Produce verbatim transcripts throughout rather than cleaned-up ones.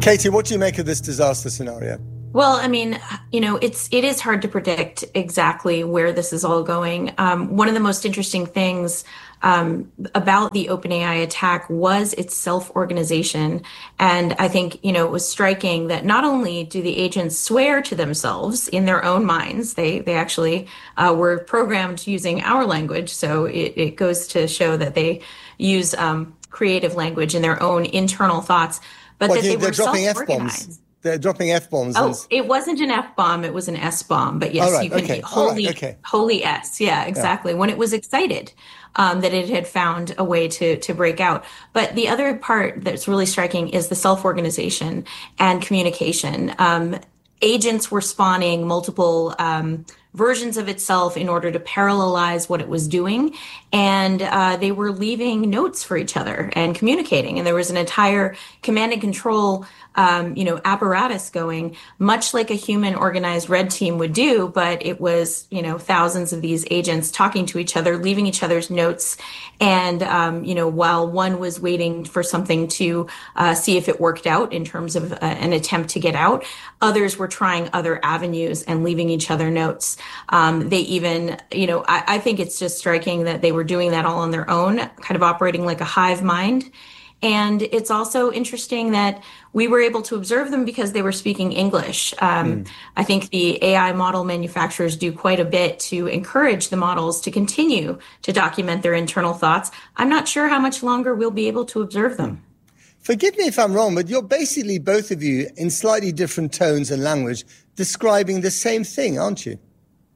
Katie, what do you make of this disaster scenario? Well, I mean, you know, it's it is hard to predict exactly where this is all going. Um, one of the most interesting things um, about the OpenAI attack was its self-organization. And I think, you know, it was striking that not only do the agents swear to themselves in their own minds, they they actually uh, were programmed using our language. So it, it goes to show that they use um, creative language in their own internal thoughts, but well, that they they're were dropping self-organized. F-bombs. They're dropping F-bombs. Oh, and... it wasn't an F-bomb. It was an S-bomb. But yes, right, you can okay. holy, right, okay. holy S. Yeah, exactly. Yeah. When it was excited um, that it had found a way to, to break out. But the other part that's really striking is the self-organization and communication. Um, agents were spawning multiple um, versions of itself in order to parallelize what it was doing. And uh, they were leaving notes for each other and communicating. And there was an entire command and control Um, you know, apparatus going, much like a human organized red team would do, but it was, you know, thousands of these agents talking to each other, leaving each other's notes. And, um, you know, while one was waiting for something to uh, see if it worked out in terms of uh, an attempt to get out, others were trying other avenues and leaving each other notes. Um, they even, you know, I, I think it's just striking that they were doing that all on their own, kind of operating like a hive mind. And it's also interesting that we were able to observe them because they were speaking English. Um, mm. I think the A I model manufacturers do quite a bit to encourage the models to continue to document their internal thoughts. I'm not sure how much longer we'll be able to observe them. Forgive me if I'm wrong, but you're basically, both of you, in slightly different tones and language, describing the same thing, aren't you?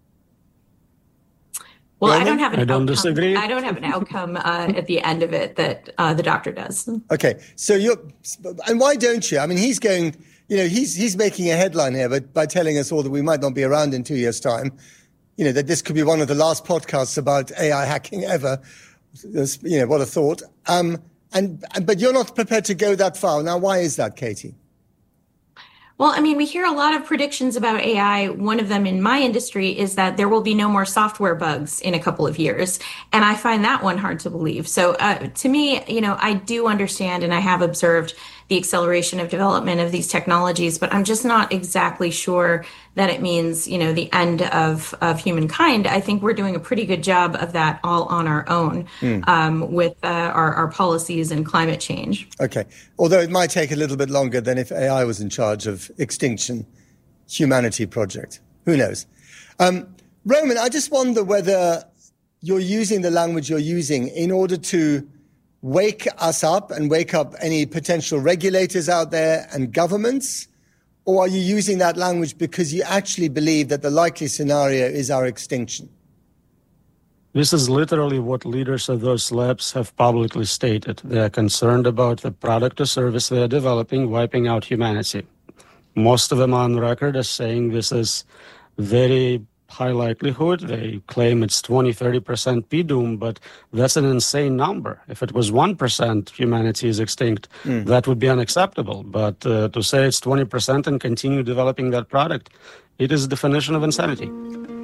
Well, I don't have an I don't outcome. disagree. I don't have an outcome uh, at the end of it that uh, the doctor does. Okay, so you're, and why don't you? I mean, he's going, you know, he's he's making a headline here, but by telling us all that we might not be around in two years' time, you know, that this could be one of the last podcasts about A I hacking ever. You know, what a thought. Um, and but you're not prepared to go that far. Now, why is that, Katie? Well, I mean, we hear a lot of predictions about A I. One of them in my industry is that there will be no more software bugs in a couple of years. And I find that one hard to believe. So uh, to me, you know, I do understand and I have observed the acceleration of development of these technologies, but I'm just not exactly sure that it means, you know, the end of, of humankind. I think we're doing a pretty good job of that all on our own mm. um, with uh, our, our policies and climate change. Okay. Although it might take a little bit longer than if A I was in charge of Extinction Humanity Project. Who knows? Um, Roman, I just wonder whether you're using the language you're using in order to wake us up and wake up any potential regulators out there and governments? Or are you using that language because you actually believe that the likely scenario is our extinction? This is literally what leaders of those labs have publicly stated. They're concerned about the product or service they're developing, wiping out humanity. Most of them are on record as saying this is very high likelihood. They claim it's twenty, thirty percent P doom, but that's an insane number. If it was one percent humanity is extinct, mm. that would be unacceptable. But uh, to say it's twenty percent and continue developing that product, it is the definition of insanity.